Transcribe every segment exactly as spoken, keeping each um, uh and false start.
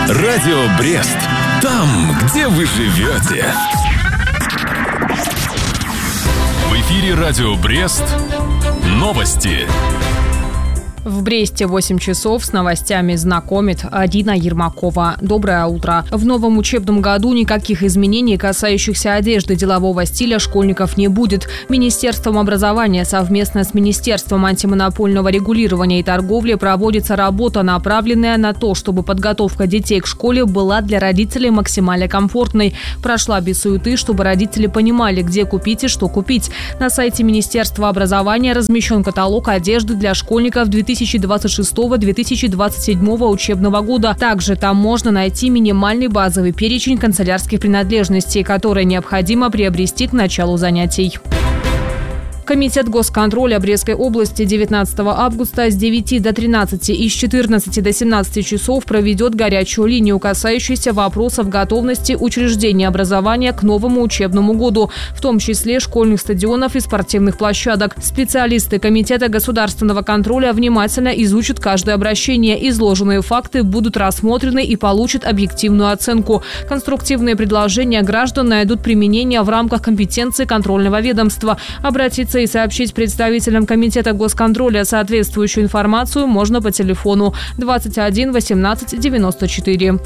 Радио Брест. Там, где вы живете. В эфире Радио Брест. Новости. В Бресте восемь часов с новостями знакомит Адина Ермакова. Доброе утро. В новом учебном году никаких изменений, касающихся одежды делового стиля, школьников не будет. Министерством образования совместно с Министерством антимонопольного регулирования и торговли проводится работа, направленная на то, чтобы подготовка детей к школе была для родителей максимально комфортной. Прошла без суеты, чтобы родители понимали, где купить и что купить. На сайте Министерства образования размещен каталог одежды для школьников две тысячи двадцать шестого — две тысячи двадцать седьмого учебного года. Также там можно найти минимальный базовый перечень канцелярских принадлежностей, которые необходимо приобрести к началу занятий. Комитет госконтроля Брестской области девятнадцатого августа с девяти до тринадцати и с четырнадцати до семнадцати часов проведет горячую линию, касающуюся вопросов готовности учреждений образования к новому учебному году, в том числе школьных стадионов и спортивных площадок. Специалисты Комитета государственного контроля внимательно изучат каждое обращение. Изложенные факты будут рассмотрены и получат объективную оценку. Конструктивные предложения граждан найдут применение в рамках компетенции контрольного ведомства. Обратиться и сообщить представителям Комитета госконтроля соответствующую информацию можно по телефону двадцать один восемнадцать девяносто четыре.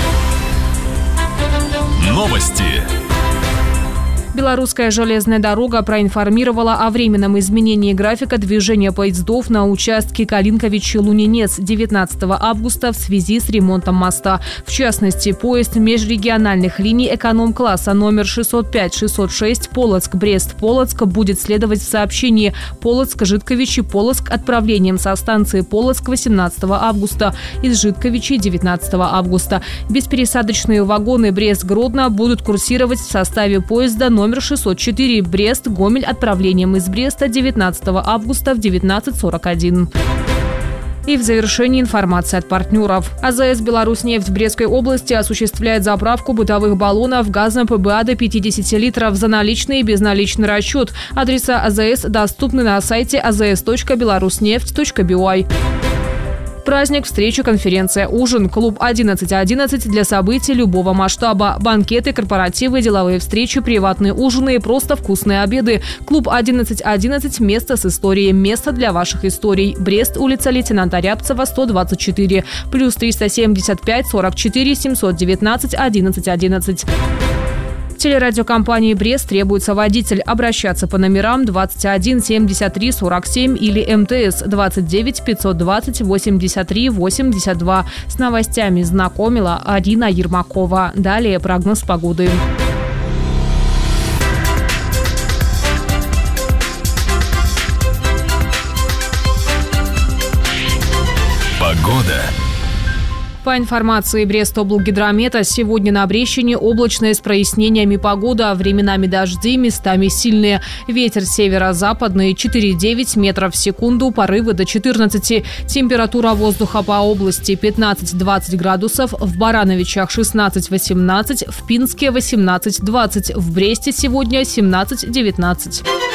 Новости. Белорусская железная дорога проинформировала о временном изменении графика движения поездов на участке Калинковичи-Лунинец девятнадцатого августа в связи с ремонтом моста. В частности, поезд межрегиональных линий эконом-класса номер шестьсот пять шестьсот шесть Полоцк-Брест-Полоцк будет следовать в сообщении Полоцк-Житковичи-Полоцк отправлением со станции Полоцк восемнадцатого августа, из Житковичи девятнадцатого августа. Беспересадочные вагоны Брест-Гродно будут курсировать в составе поезда номер шестьсот четыре Брест-Гомель отправлением из Бреста девятнадцатого августа в девятнадцать сорок один. И в завершении информация от партнеров. АЗС «Беларусьнефть» в Брестской области осуществляет заправку бытовых баллонов газом ПБА до пятидесяти литров за наличный и безналичный расчет. Адреса АЗС доступны на сайте а зэ эс точка беларуснефть точка би уай. Праздник, встреча, конференция, ужин, клуб одиннадцать одиннадцать для событий любого масштаба, банкеты, корпоративы, деловые встречи, приватные ужины и просто вкусные обеды. Клуб одиннадцать одиннадцать – место с историей, место для ваших историй. Брест, улица лейтенанта Рябцева, сто двадцать четыре, плюс триста семьдесят пять сорок четыре семьсот девятнадцать одиннадцать одиннадцать. Телерадиокомпании «Брест» требуется водитель. Обращаться по номерам двадцать один семьдесят три сорок семь или эм тэ эс двадцать девять пятьсот двадцать восемьдесят три восемьдесят два. С новостями знакомила Адина Ермакова. Далее прогноз погоды. Погода. По информации Брестоблгидромета, сегодня на Брещине облачная с прояснениями погода, временами дожди, местами сильные. Ветер северо-западный четыре-девять метров в секунду, порывы до четырнадцати. Температура воздуха по области пятнадцать-двадцать градусов, в Барановичах шестнадцать-восемнадцать, в Пинске восемнадцать-двадцать, в Бресте сегодня семнадцать-девятнадцать.